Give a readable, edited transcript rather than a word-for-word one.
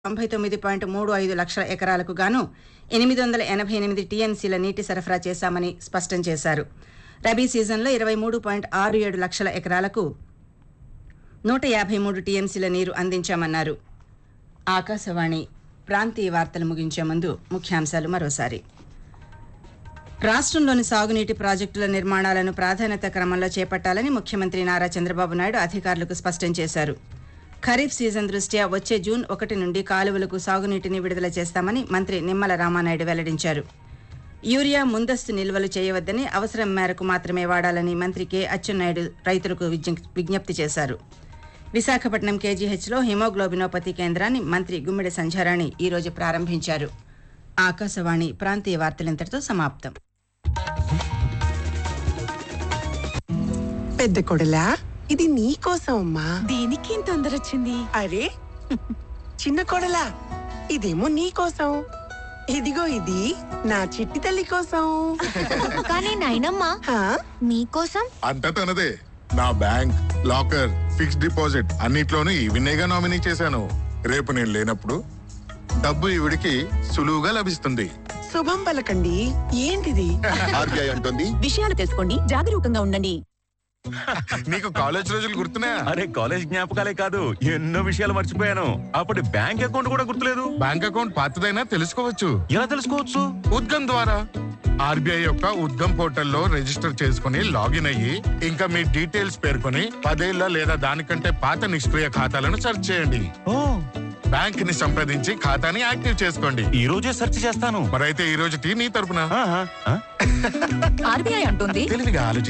99.35 లక్షల ఎకరాలకు గాను 888 టీఎంసీల నీటి సరఫరా చేశామని స్పష్టం చేశారు. రబీ సీజన్లో 23.67 లక్షల ఎకరాలకు 153 టీఎంసీల నీరు అందించామన్నారు. ఆకాశవాణి ప్రాంతీయ వార్తలు ముగించే ముందు ముఖ్యాంశాలు మరోసారి. రాష్ట్రంలోని సాగునీటి ప్రాజెక్టుల నిర్మాణాలను ప్రాధాన్యత క్రమంలో చేపట్టాలని ముఖ్యమంత్రి నారా చంద్రబాబు నాయుడు అధికారులకు స్పష్టం చేశారు. ఖరీఫ్ సీజన్ దృష్ట్యా వచ్చే జూన్ 1 నుండి కాలువలకు సాగునీటిని విడుదల చేస్తామని మంత్రి నిమ్మల రామానాయుడు వెల్లడించారు. యూరియా ముందస్తు నిల్వలు చేయవద్దని, అవసరం మేరకు మాత్రమే వాడాలని మంత్రి కె అచ్చెన్నాయుడు రైతులకు విజ్ఞప్తి చేశారు. విశాఖపట్నం కేజీహెచ్లో హిమోగ్లోబినోపతి కేంద్రాన్ని మంత్రి గుమ్మిడి సంధ్యారాణి ఈరోజు ప్రారంభించారు. ఆకాశవాణి ప్రాంతీయ వార్తలింతటితో సమాప్తం. పెద్ద కొడలా, ఇది నీ కోసం అమ్మా. దీనికి తొందర వచ్చింది. అరే చిన్న కొడలా, ఇదేమో నీ కోసం. ఇదిగో ఇది నా చిట్టి తల్లి కోసం. కానీ నాయనమ్మ మీకోసం అంతా తనదే. నా బ్యాంక్, లాకర్, ఫిక్స్డ్ డిపాజిట్ అన్నిట్లోనూ ఈవినేగా నామినీ చేశాను. రేపు నేను లేనప్పుడు డబ్బు ఈవిడికి సులువుగా లభిస్తుంది. శుభం పలకండి. ఏంటిది? ఆర్బీఐ అంటుంది, విషయాలు తెలుసుకోండి, జాగరూకంగా ఉండండి. నీకు కాలేజ్ రోజులు గుర్తున్నాయా? అరే కాలేజ్ జ్ఞాపకాలే కాదు, ఎన్నో విషయాలు మర్చిపోయాను. అప్పుడు బ్యాంక్ అకౌంట్ కూడా గుర్తులేదు. బ్యాంక్ అకౌంట్ పాతదైనా తెలుసుకోవచ్చు. ఎలా తెలుసుకోవచ్చు? ఉద్గమ్ ద్వారా. ఆర్బీఐ యొక్క ఉద్గమ్ పోర్టల్లో రిజిస్టర్ చేసుకుని లాగిన్ అయ్యి ఇంకా మీ డీటెయిల్స్ పేర్కొని 10 ఏళ్ల లేదా దానికంటే పాత నిష్క్రియ ఖాతాలను సెర్చ్ చేయండి. ఓ, బ్యాంక్ ని సంప్రదించి ఖాతాని యాక్టివ్ చేసుకోండి. ఈ రోజే సెర్చ్ చేస్తాను. మరైతే ఈ రోజు నీ తరపున ఆర్బీఐ అంటుంది తెలివిగా ఆలోచించి